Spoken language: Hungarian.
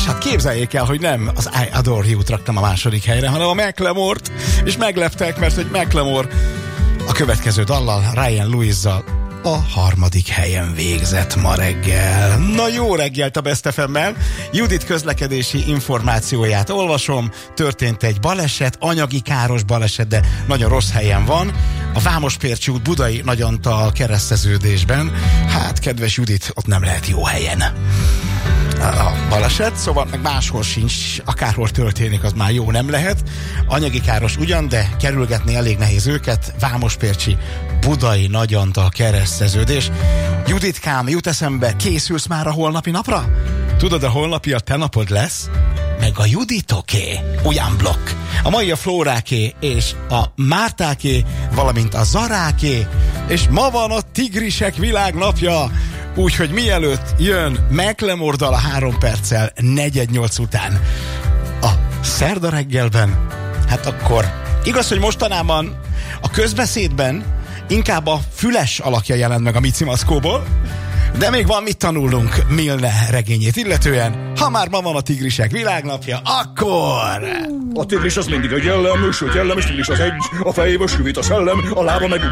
És hát képzeljék el, hogy nem az I Adore You-t raktam a második helyre, hanem a Macklemore-t, és megleptek, mert hogy Macklemore a következő dallal, Ryan Lewis-zal a harmadik helyen végzett ma reggel. Na jó reggelt a Best FM-mel. Judit közlekedési információját olvasom. Történt egy baleset, anyagi káros baleset, de nagyon rossz helyen van. A Vámospércsi út Budai Nagyantal kereszteződésben. Hát, kedves Judit, ott nem lehet jó helyen a baleset, szóval meg máshol sincs, akárhol történik, az már jó nem lehet. Anyagi káros ugyan, de kerülgetni elég nehéz őket. Vámospércsi Budai Nagyantal kereszteződés. Juditkám, jut eszembe, készülsz már a holnapi napra? Tudod, a holnapi a te napod lesz, meg a Juditoké, olyan blokk. A mai a Flóráké és a Mártáké, valamint a Zaráké, és ma van a Tigrisek világnapja. Úgyhogy mielőtt jön Macklemore dal a 3 perccel 4:08 után a szerda reggelben, hát akkor igaz, hogy mostanában a közbeszédben inkább a füles alakja jelent meg a Mici Maszkóból, de még van mit tanulnunk Milne regényét illetően. Ha már ma van a Tigrisek világnapja, akkor... A tigris az mindig egy jellemös tigris az egy, a fejében sűvít a szellem, a lába meg